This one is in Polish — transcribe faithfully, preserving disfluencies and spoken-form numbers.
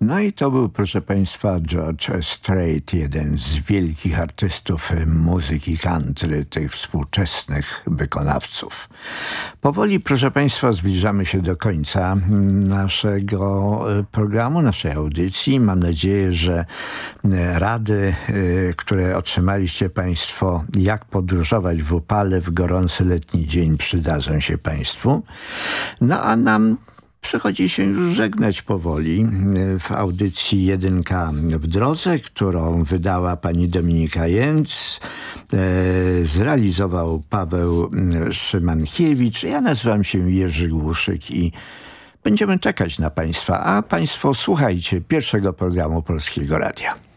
No i to był, proszę Państwa, George Strait, jeden z wielkich artystów muzyki country, tych współczesnych wykonawców. Powoli, proszę Państwa, zbliżamy się do końca naszego programu, naszej audycji. Mam nadzieję, że rady, które otrzymaliście Państwo, jak podróżować w upale w gorący letni dzień, przydadzą się Państwu. No a nam przychodzi się już żegnać powoli w audycji Jedynka w drodze, którą wydała pani Dominika Jęc, e, zrealizował Paweł Szymankiewicz. Ja nazywam się Jerzy Głuszyk i będziemy czekać na Państwa, a Państwo słuchajcie pierwszego programu Polskiego Radia.